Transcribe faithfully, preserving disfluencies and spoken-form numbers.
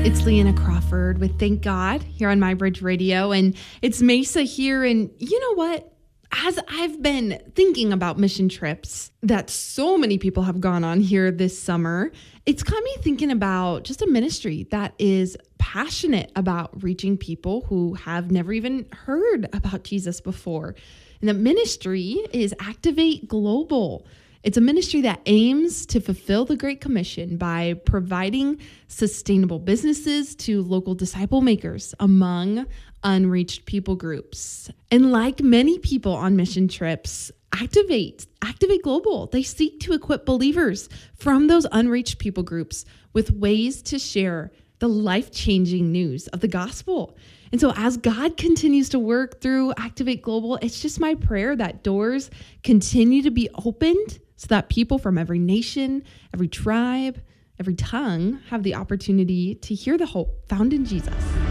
It's Leanna Crawford with Thank God here on My Bridge Radio, and it's Mesa here. And you know what? As I've been thinking about mission trips that so many people have gone on here this summer, it's got me thinking about just a ministry that is passionate about reaching people who have never even heard about Jesus before. And the ministry is Activate Global. It's a ministry that aims to fulfill the Great Commission by providing sustainable businesses to local disciple makers among unreached people groups. And like many people on mission trips, Activate, Activate Global, they seek to equip believers from those unreached people groups with ways to share the life-changing news of the gospel. And so as God continues to work through Activate Global, it's just my prayer that doors continue to be opened so that people from every nation, every tribe, every tongue have the opportunity to hear the hope found in Jesus.